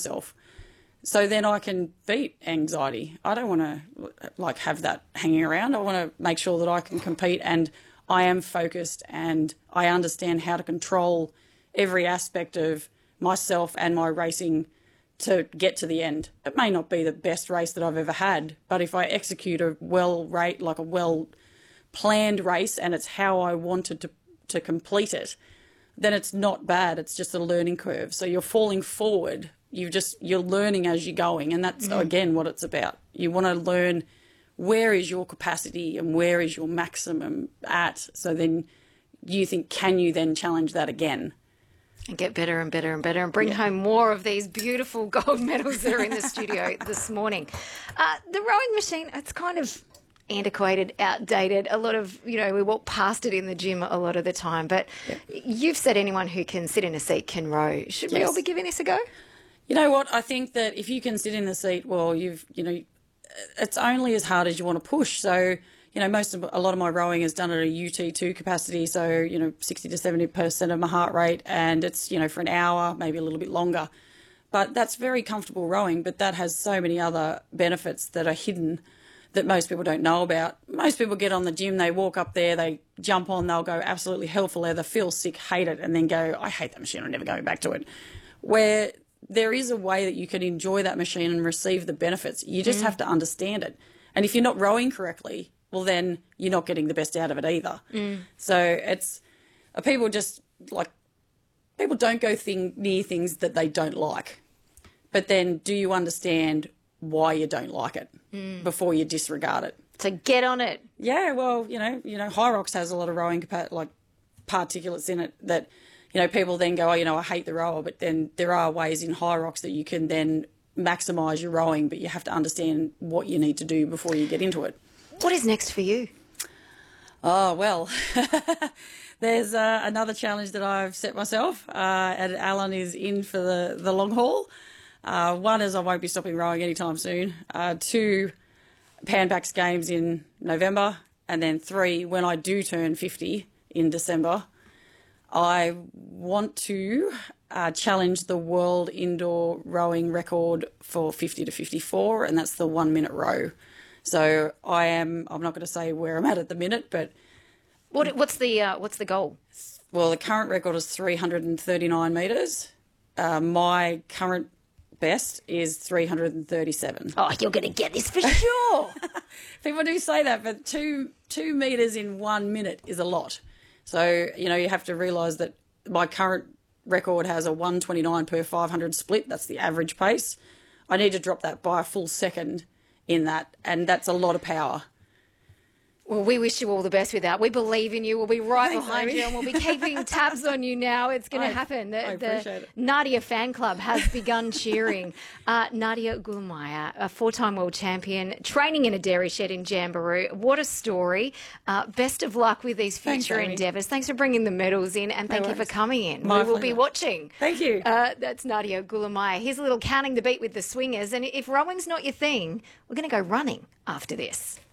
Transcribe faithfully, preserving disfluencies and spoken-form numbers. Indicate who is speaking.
Speaker 1: myself. So then I can beat anxiety. I don't want to like have that hanging around. I want to make sure that I can compete and I am focused and I understand how to control every aspect of myself and my racing to get to the end. It may not be the best race that I've ever had, but if I execute a well rate, like a well planned race and it's how I wanted to, to complete it, then it's not bad. It's just a learning curve. So you're falling forward. You just, you're learning as you're going. And that's, mm. again, what it's about. You want to learn where is your capacity and where is your maximum at. So then you think, can you then challenge that again?
Speaker 2: And get better and better and better and bring
Speaker 1: yeah.
Speaker 2: home more of these beautiful gold medals that are in the studio this morning. Uh, the rowing machine, it's kind of antiquated, outdated. A lot of, you know, we walk past it in the gym a lot of the time. But yeah. you've said anyone who can sit in a seat can row. Should yes. we all be giving this a go?
Speaker 1: You know what? I think that if you can sit in the seat, well, you've, you know, it's only as hard as you want to push. So, you know, most of, a lot of my rowing is done at a U T two capacity. So, you know, sixty to seventy percent of my heart rate. And it's, you know, for an hour, maybe a little bit longer. But that's very comfortable rowing. But that has so many other benefits that are hidden that most people don't know about. Most people get on the gym, they walk up there, they jump on, they'll go absolutely hell for leather, feel sick, hate it, and then go, I hate that machine, I'm never going back to it. Where there is a way that you can enjoy that machine and receive the benefits. You just mm. have to understand it. And if you're not rowing correctly, well, then you're not getting the best out of it either. Mm. So it's, uh, people just, like, people don't go thing, near things that they don't like. But then do you understand why you don't like it mm. before you disregard it?
Speaker 2: So get on it.
Speaker 1: Yeah, well, you know, you know, Hyrox has a lot of rowing, like, particulates in it that, you know, people then go, oh, you know, I hate the rower, but then there are ways in Hyrox that you can then maximise your rowing, but you have to understand what you need to do before you get into it.
Speaker 2: What is next for you?
Speaker 1: Oh, well, there's uh, another challenge that I've set myself, uh, and Alan is in for the, the long haul. Uh, one is I won't be stopping rowing anytime soon. Uh, two, Pan Pacs Games in November. And then three, when I do turn fifty in December, I want to uh, challenge the world indoor rowing record for fifty to fifty-four, and that's the one minute row. So I am, I'm not going to say where I'm at at the minute, but...
Speaker 2: What, what's the uh, what's the goal?
Speaker 1: Well, the current record is three hundred thirty-nine metres. Uh, my current best is three hundred thirty-seven.
Speaker 2: Oh, you're going to get this for sure.
Speaker 1: People do say that, but two, two metres in one minute is a lot. So, you know, you have to realise that my current record has a one twenty-nine per five hundred split. That's the average pace. I need to drop that by a full second in that, and that's a lot of power.
Speaker 2: Well, we wish you all the best with that. We believe in you. We'll be right
Speaker 1: Thanks,
Speaker 2: behind
Speaker 1: Amy.
Speaker 2: you, and we'll be keeping tabs on you now. It's going to happen. The,
Speaker 1: I appreciate
Speaker 2: the
Speaker 1: it.
Speaker 2: Nadia fan club has begun cheering. Uh, Nadia Goulamaya, a four-time world champion, training in a dairy shed in Jamberoo. What a story. Uh, best of luck with these future
Speaker 1: Thanks,
Speaker 2: endeavours. Thanks for bringing the medals in, and thank
Speaker 1: no
Speaker 2: you for
Speaker 1: worries.
Speaker 2: coming in.
Speaker 1: My
Speaker 2: we will
Speaker 1: pleasure.
Speaker 2: be watching.
Speaker 1: Thank you.
Speaker 2: Uh, that's Nadia Goulamaya. Here's a little counting the beat with the swingers. And if rowing's not your thing, we're going to go running after this.